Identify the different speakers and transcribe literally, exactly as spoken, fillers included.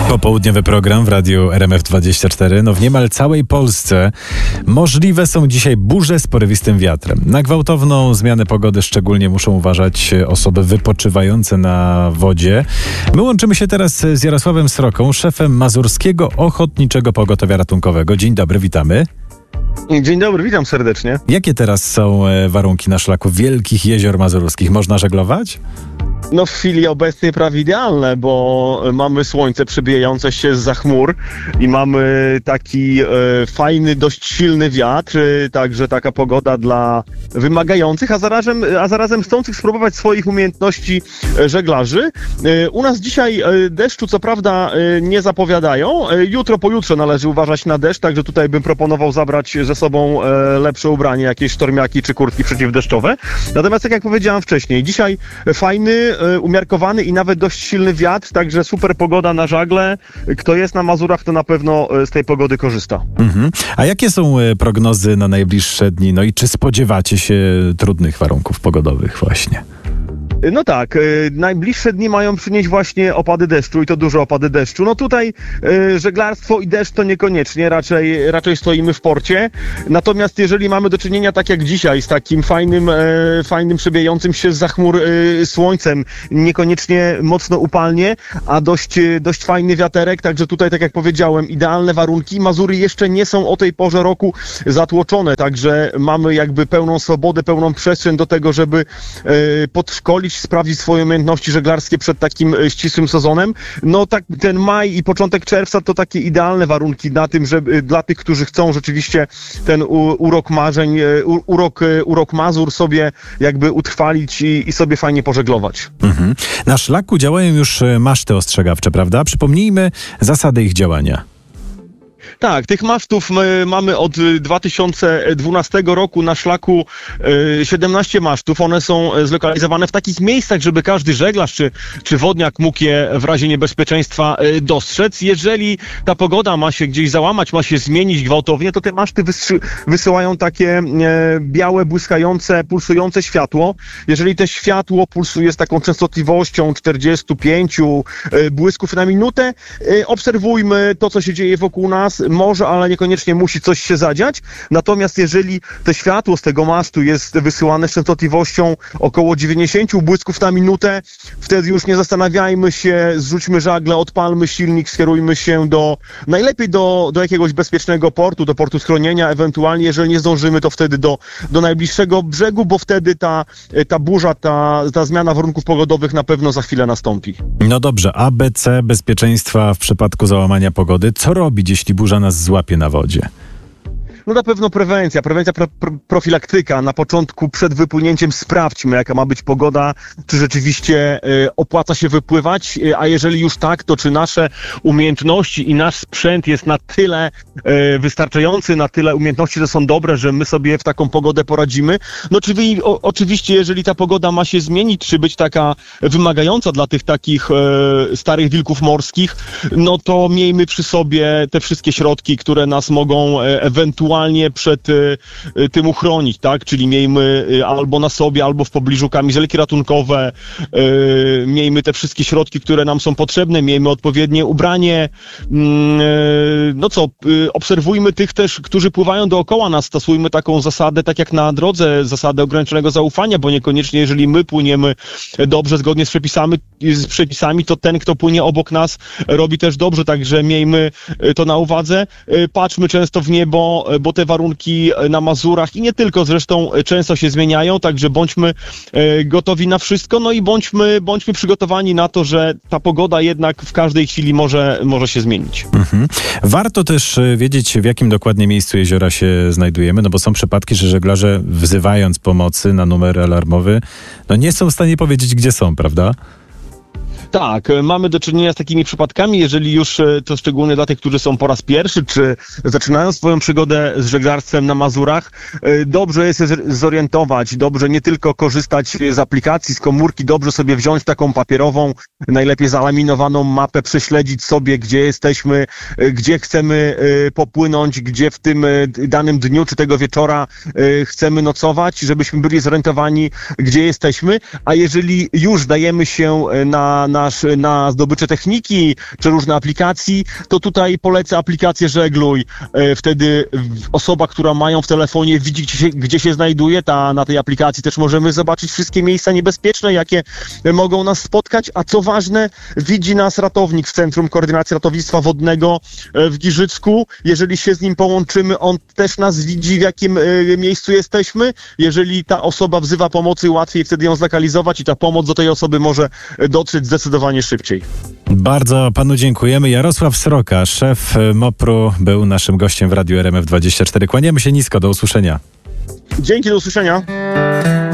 Speaker 1: Popołudniowy program w radiu R M F dwadzieścia cztery. No w niemal całej Polsce możliwe są dzisiaj burze z porywistym wiatrem. Na gwałtowną zmianę pogody szczególnie muszą uważać osoby wypoczywające na wodzie. My łączymy się teraz z Jarosławem Sroką, szefem Mazurskiego Ochotniczego Pogotowia Ratunkowego. Dzień dobry, witamy.
Speaker 2: Dzień dobry, witam serdecznie.
Speaker 1: Jakie teraz są warunki na szlaku Wielkich Jezior Mazurskich? Można żeglować?
Speaker 2: No w chwili obecnej prawie idealne, bo mamy słońce przebijające się zza chmur i mamy taki e, fajny, dość silny wiatr, e, także taka pogoda dla wymagających, a zarazem, a zarazem chcących spróbować swoich umiejętności e, żeglarzy. E, u nas dzisiaj e, deszczu co prawda e, nie zapowiadają, e, jutro, pojutrze należy uważać na deszcz, także tutaj bym proponował zabrać ze sobą e, lepsze ubranie, jakieś sztormiaki czy kurtki przeciwdeszczowe. Natomiast tak jak powiedziałem wcześniej, dzisiaj fajny, umiarkowany i nawet dość silny wiatr, także super pogoda na żagle. Kto jest na Mazurach, to na pewno z tej pogody korzysta.
Speaker 1: Mhm. A jakie są prognozy na najbliższe dni? No i czy spodziewacie się trudnych warunków pogodowych właśnie?
Speaker 2: No tak, y, najbliższe dni mają przynieść właśnie opady deszczu i to duże opady deszczu. No tutaj y, żeglarstwo i deszcz to niekoniecznie, raczej, raczej stoimy w porcie. Natomiast jeżeli mamy do czynienia tak jak dzisiaj z takim fajnym, y, fajnym przebijającym się zza chmur y, słońcem, niekoniecznie mocno upalnie, a dość, dość fajny wiaterek, także tutaj tak jak powiedziałem, idealne warunki. Mazury jeszcze nie są o tej porze roku zatłoczone, także mamy jakby pełną swobodę, pełną przestrzeń do tego, żeby y, podszkolić, sprawdzić swoje umiejętności żeglarskie przed takim ścisłym sezonem. No tak ten maj i początek czerwca to takie idealne warunki na tym, żeby dla tych, którzy chcą rzeczywiście ten u, urok marzeń, u, urok, urok Mazur sobie jakby utrwalić i, i sobie fajnie pożeglować.
Speaker 1: Mhm. Na szlaku działają już maszty ostrzegawcze, prawda? Przypomnijmy zasady ich działania.
Speaker 2: Tak, tych masztów my mamy od dwa tysiące dwunastego roku na szlaku siedemnaście masztów. One są zlokalizowane w takich miejscach, żeby każdy żeglarz czy, czy wodniak mógł je w razie niebezpieczeństwa dostrzec. Jeżeli ta pogoda ma się gdzieś załamać, ma się zmienić gwałtownie, to te maszty wystrzy- wysyłają takie białe, błyskające, pulsujące światło. Jeżeli to światło pulsuje z taką częstotliwością czterdzieści pięć błysków na minutę, obserwujmy to, co się dzieje wokół nas. Może, ale niekoniecznie musi coś się zadziać. Natomiast jeżeli to światło z tego masztu jest wysyłane z częstotliwością około dziewięćdziesiąt błysków na minutę, wtedy już nie zastanawiajmy się, zrzućmy żagle, odpalmy silnik, skierujmy się do, najlepiej do, do jakiegoś bezpiecznego portu, do portu schronienia, ewentualnie jeżeli nie zdążymy, to wtedy do, do najbliższego brzegu, bo wtedy ta, ta burza, ta, ta zmiana warunków pogodowych na pewno za chwilę nastąpi.
Speaker 1: No dobrze, A B C bezpieczeństwa w przypadku załamania pogody. Co robić, jeśli burza nas złapie na wodzie?
Speaker 2: No na pewno prewencja, prewencja pro, pro, profilaktyka. Na początku przed wypłynięciem sprawdźmy, jaka ma być pogoda, czy rzeczywiście y, opłaca się wypływać, y, a jeżeli już tak, to czy nasze umiejętności i nasz sprzęt jest na tyle y, wystarczający, na tyle umiejętności, że są dobre, że my sobie w taką pogodę poradzimy. No czyli o, oczywiście, jeżeli ta pogoda ma się zmienić, czy być taka wymagająca dla tych takich y, starych wilków morskich, no to miejmy przy sobie te wszystkie środki, które nas mogą y, ewentualnie przed y, y, tym uchronić, tak? Czyli miejmy y, albo na sobie, albo w pobliżu kamizelki ratunkowe, y, miejmy te wszystkie środki, które nam są potrzebne, miejmy odpowiednie ubranie. Y, no co, y, obserwujmy tych też, którzy pływają dookoła nas, stosujmy taką zasadę, tak jak na drodze, zasadę ograniczonego zaufania, bo niekoniecznie jeżeli my płyniemy dobrze, zgodnie z przepisami, z przepisami, to ten, kto płynie obok nas, robi też dobrze, także miejmy to na uwadze. Y, patrzmy często w niebo, bo te warunki na Mazurach i nie tylko zresztą często się zmieniają, także bądźmy gotowi na wszystko, no i bądźmy, bądźmy przygotowani na to, że ta pogoda jednak w każdej chwili może, może się zmienić.
Speaker 1: Mhm. Warto też wiedzieć, w jakim dokładnie miejscu jeziora się znajdujemy, no bo są przypadki, że żeglarze wzywając pomocy na numer alarmowy, no nie są w stanie powiedzieć, gdzie są, prawda?
Speaker 2: Tak, mamy do czynienia z takimi przypadkami, jeżeli już to szczególnie dla tych, którzy są po raz pierwszy, czy zaczynają swoją przygodę z żeglarstwem na Mazurach, dobrze jest się zorientować, dobrze nie tylko korzystać z aplikacji, z komórki, dobrze sobie wziąć taką papierową, najlepiej zalaminowaną mapę, prześledzić sobie, gdzie jesteśmy, gdzie chcemy popłynąć, gdzie w tym danym dniu, czy tego wieczora chcemy nocować, żebyśmy byli zorientowani, gdzie jesteśmy, a jeżeli już dajemy się na, na nasz, na zdobycze techniki, czy różne aplikacji, to tutaj polecę aplikację Żegluj. Wtedy osoba, która ma ją w telefonie, widzi, gdzie się, gdzie się znajduje. Ta, na tej aplikacji też możemy zobaczyć wszystkie miejsca niebezpieczne, jakie mogą nas spotkać, a co ważne, widzi nas ratownik w Centrum Koordynacji Ratownictwa Wodnego w Giżycku. Jeżeli się z nim połączymy, on też nas widzi, w jakim miejscu jesteśmy. Jeżeli ta osoba wzywa pomocy, łatwiej wtedy ją zlokalizować i ta pomoc do tej osoby może dotrzeć zdecydowanie szybciej.
Speaker 1: Bardzo panu dziękujemy. Jarosław Sroka, szef MOPR-u, był naszym gościem w Radiu R M F dwadzieścia cztery. Kłaniamy się nisko, do usłyszenia.
Speaker 2: Dzięki, do usłyszenia.